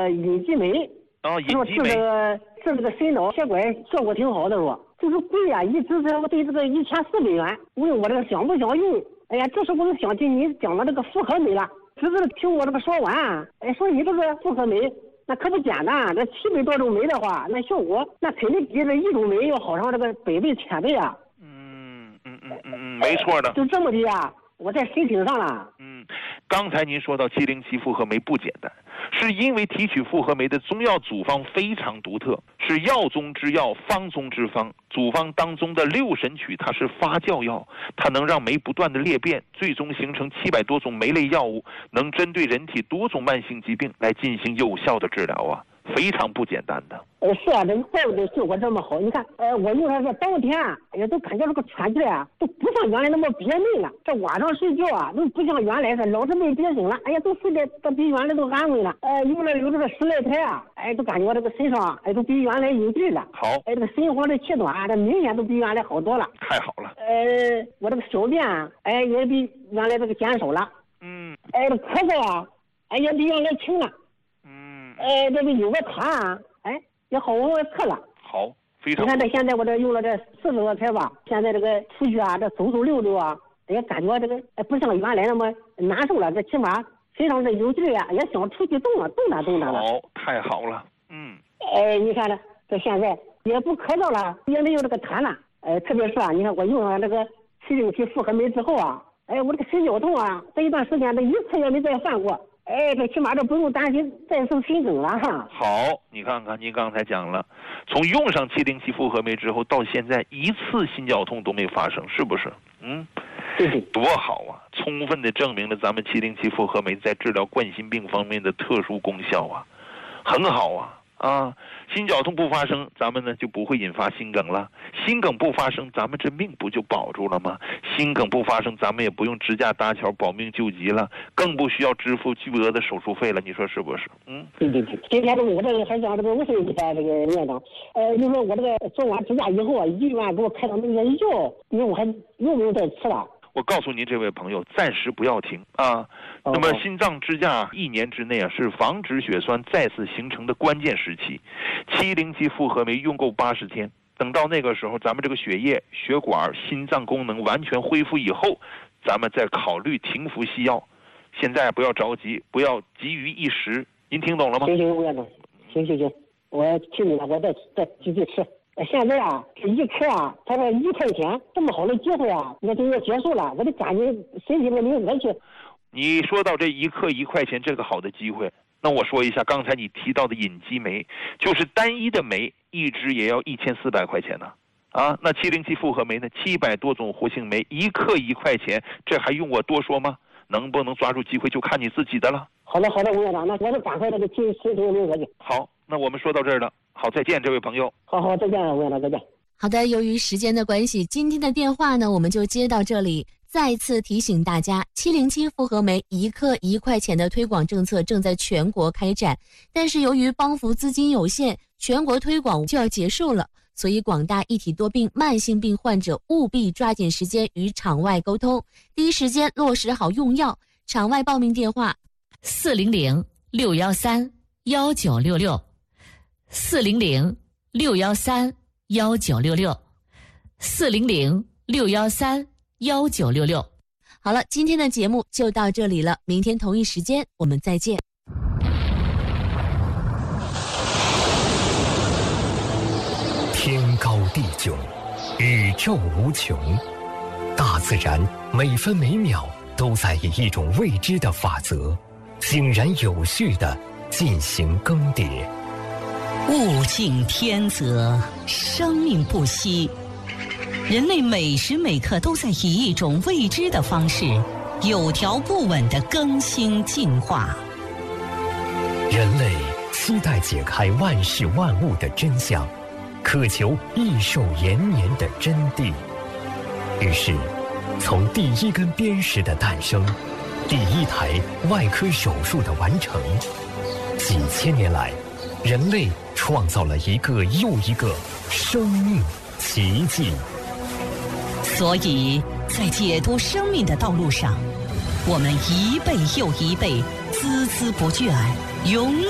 个隐肌酶。 隐肌酶治这个心脑血管效果挺好的说，就是贵啊，一直是我对这个1400元，问我这个想不想用？哎呀，这时候我就想起你讲的这个复合酶了，只是听我这个说完，说你这个复合酶那可不简单，这700多种酶的话，那效果那肯定比这一种酶要好上这个100倍1000倍啊。 没错的。 就这么的啊，我在申请上了。 刚才您说到707复合酶不简单，是因为提取复合酶的中药组方非常独特，是药中之药，方中之方。组方当中的6神曲，它是发酵药，它能让酶不断的裂变，最终形成700多种酶类药物，能针对人体多种慢性疾病来进行有效的治疗啊，非常不简单的。 是啊，这个怪不得效果这么好。你看，我用它是当天，都感觉这个喘气来都不像原来那么憋闷了。这晚上睡觉都不像原来是老是被憋醒了。都睡得比原来都安稳了。用了有这个10来台都感觉这个身上都比原来有劲了。 好， 这个心慌的气短，这明显都比原来好多了。 太好了。 我这个小便也比原来这个减少了。这咳嗽也比原来轻了。这个有个痰也好我测了。 好，非常好。 你看这现在我这用了这40多台吧，现在这个出去这走6周也感觉这个不像原来那么难受了，这起码身上这有劲也想出去动弹了。 好，太好了。 你看这现在也不咳嗽了，也没有这个痰了。特别是你看我用上这个707复合酶之后我这个心绞痛这一段时间这一次也没再犯过。这起码这不用担心再受心梗了哈。 好，你看看您刚才讲了，从用上707复合酶之后到现在一次心绞痛都没发生，是不是？ 对， 多好啊！充分的证明了咱们707复合酶在治疗冠心病方面的特殊功效很好心绞痛不发生，咱们呢就不会引发心梗了。心梗不发生，咱们这命不就保住了吗？心梗不发生，咱们也不用支架搭桥保命救急了，更不需要支付巨额的手术费了。你说是不是？ 对。今天我这个还讲这个50块这个院长，你说我这个做完支架以后医院给我开的那个药，你说我还用不用再吃了？ 我告诉您，这位朋友，暂时不要停那么心脏支架1年之内是防止血栓再次形成的关键时期。707复合酶用够80天，等到那个时候，咱们这个血液、血管、心脏功能完全恢复以后，咱们再考虑停服西药。现在不要着急，不要急于一时。您听懂了吗？ 行，吴院长，行，我听你了，我再继续吃。现在这一颗他说1块钱，这么好的机会那就要结束了，我就感觉身体没有乐趣。 你说到这一克1块钱这个好的机会，那我说一下刚才你提到的隐肌酶，就是单一的酶一支也要1400块钱呢。那707复合酶呢，700多种活性酶，一克1块钱，这还用我多说吗？能不能抓住机会就看你自己的了。 好的，吴院长，那我就赶快这个去没问题。 好，那我们说到这儿了。好，再见，这位朋友。 好，再见，吴院长，再见。 好的，由于时间的关系，今天的电话呢我们就接到这里。再次提醒大家，707复合酶一克1块钱的推广政策正在全国开展，但是由于帮扶资金有限，全国推广就要结束了，所以广大一体多病慢性病患者务必抓紧时间与场外沟通，第一时间落实好用药。场外报名电话 400-613-1966 400-613-1966 400-613-1966。 好了，今天的节目就到这里了，明天同一时间我们再见。 天高地久，宇宙无穷，大自然每分每秒都在以一种未知的法则，井然有序地进行更迭。 物竞天择，生命不息。人类每时每刻都在以一种未知的方式，有条不紊地更新进化。 人类期待解开万事万物的真相，渴求益寿延年的真谛。于是，从第一根砭石的诞生，第一台外科手术的完成，几千年来，人类创造了一个又一个生命奇迹。 所以在解读生命的道路上，我们一辈又一辈，孜孜不倦，永